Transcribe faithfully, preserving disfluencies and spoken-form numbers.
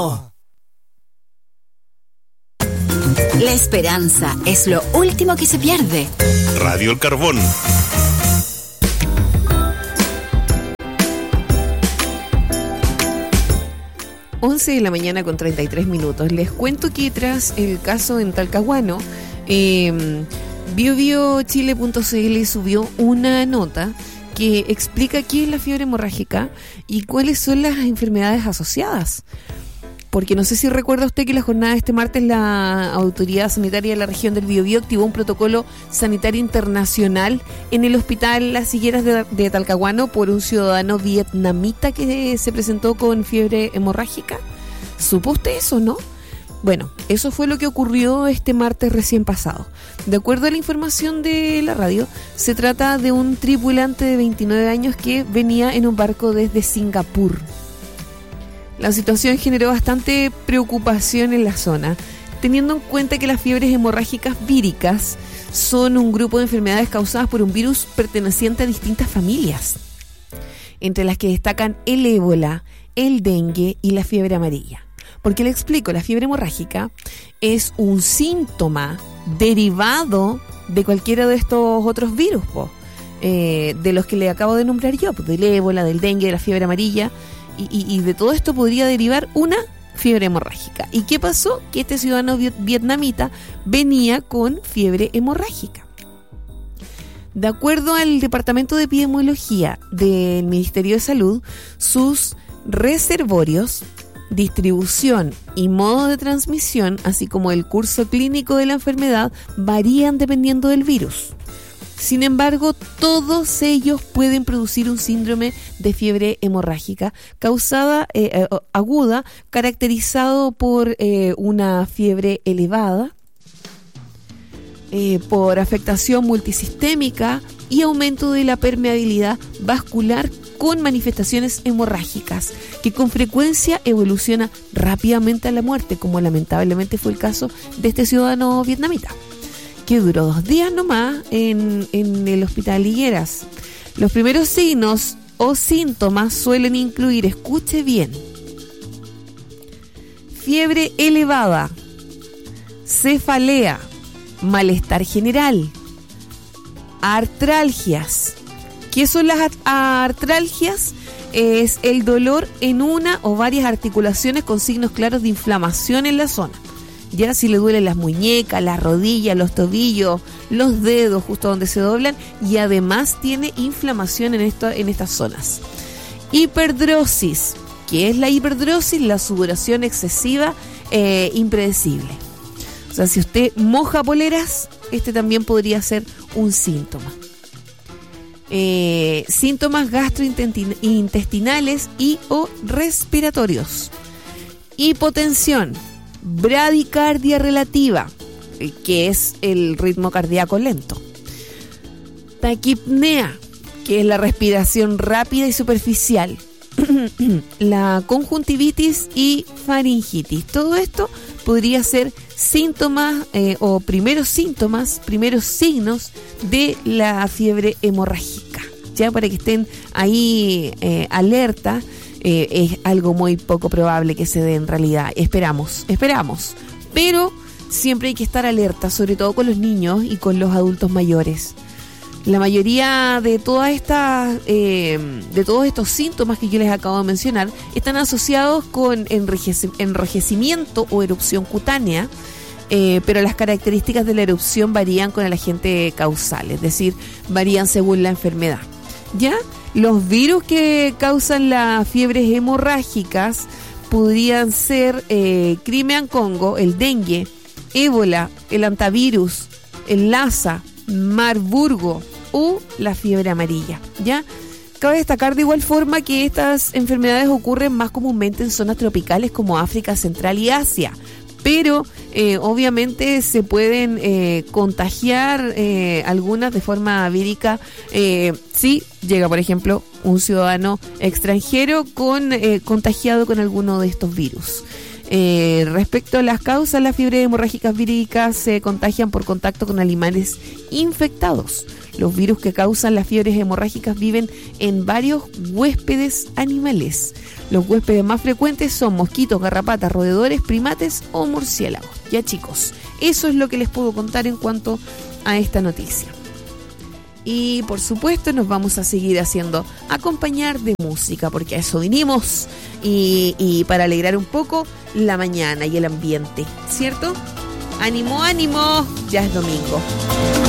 La esperanza es lo último que se pierde. Radio El Carbón. once de la mañana con treinta y tres minutos. Les cuento que tras el caso en Talcahuano, eh, bio bio chile punto c l subió una nota que explica qué es la fiebre hemorrágica y cuáles son las enfermedades asociadas. Porque no sé si recuerda usted que la jornada de este martes la Autoridad Sanitaria de la región del Biobío activó un protocolo sanitario internacional en el hospital Las Higueras de, de Talcahuano por un ciudadano vietnamita que se presentó con fiebre hemorrágica. ¿Supo usted eso, no? Bueno, eso fue lo que ocurrió este martes recién pasado. De acuerdo a la información de la radio, se trata de un tripulante de veintinueve años que venía en un barco desde Singapur. La situación generó bastante preocupación en la zona, teniendo en cuenta que las fiebres hemorrágicas víricas son un grupo de enfermedades causadas por un virus perteneciente a distintas familias, entre las que destacan el ébola, el dengue y la fiebre amarilla. Porque le explico, la fiebre hemorrágica es un síntoma derivado de cualquiera de estos otros virus, po, eh, de los que le acabo de nombrar yo, pues, del ébola, del dengue, de la fiebre amarilla. Y, y, y de todo esto podría derivar una fiebre hemorrágica. ¿Y qué pasó? Que este ciudadano vietnamita venía con fiebre hemorrágica. De acuerdo al Departamento de Epidemiología del Ministerio de Salud, sus reservorios, distribución y modo de transmisión, así como el curso clínico de la enfermedad, varían dependiendo del virus. Sin embargo, todos ellos pueden producir un síndrome de fiebre hemorrágica causada eh, eh, aguda, caracterizado por eh, una fiebre elevada, eh, por afectación multisistémica y aumento de la permeabilidad vascular con manifestaciones hemorrágicas, que con frecuencia evoluciona rápidamente a la muerte, como lamentablemente fue el caso de este ciudadano vietnamita, que duró dos días nomás en, en el hospital Higueras. Los primeros signos o síntomas suelen incluir, escuche bien, fiebre elevada, cefalea, malestar general, artralgias. ¿Qué son las artralgias? Es el dolor en una o varias articulaciones con signos claros de inflamación en la zona. Ya si le duelen las muñecas, las rodillas, los tobillos, los dedos justo donde se doblan, y además tiene inflamación en, esto, en estas zonas. Hiperdrosis. ¿Qué es la hiperdrosis? La sudoración excesiva eh, impredecible. O sea, si usted moja poleras, este también podría ser un síntoma. Eh, síntomas gastrointestinales y o respiratorios. Hipotensión. Bradicardia relativa, que es el ritmo cardíaco lento. Taquipnea, que es la respiración rápida y superficial. La conjuntivitis y faringitis. Todo esto podría ser síntomas eh, o primeros síntomas, primeros signos de la fiebre hemorrágica. Ya para que estén ahí eh, alerta. Eh, es algo muy poco probable que se dé en realidad. Esperamos, esperamos. Pero siempre hay que estar alerta, sobre todo con los niños y con los adultos mayores. La mayoría de todas estas, eh, de todos estos síntomas que yo les acabo de mencionar están asociados con enrojec- enrojecimiento o erupción cutánea, eh, pero las características de la erupción varían con el agente causal, es decir, varían según la enfermedad. ¿Ya? Los virus que causan las fiebres hemorrágicas podrían ser eh, Crimean Congo, el dengue, ébola, el antivirus, el Lassa, Marburgo o la fiebre amarilla. ¿Ya? Cabe destacar de igual forma que estas enfermedades ocurren más comúnmente en zonas tropicales como África Central y Asia, pero eh, obviamente se pueden eh, contagiar eh, algunas de forma vírica eh, si llega, por ejemplo, un ciudadano extranjero con eh, contagiado con alguno de estos virus. Eh, respecto a las causas, las fiebres hemorrágicas víricas se contagian por contacto con animales infectados. Los virus que causan las fiebres hemorrágicas viven en varios huéspedes animales. Los huéspedes más frecuentes son mosquitos, garrapatas, roedores, primates o murciélagos. Ya, chicos, eso es lo que les puedo contar en cuanto a esta noticia. Y por supuesto nos vamos a seguir haciendo acompañar de música, porque a eso vinimos, y, y para alegrar un poco la mañana y el ambiente, ¿cierto? ¡Ánimo, ánimo! Ya es domingo.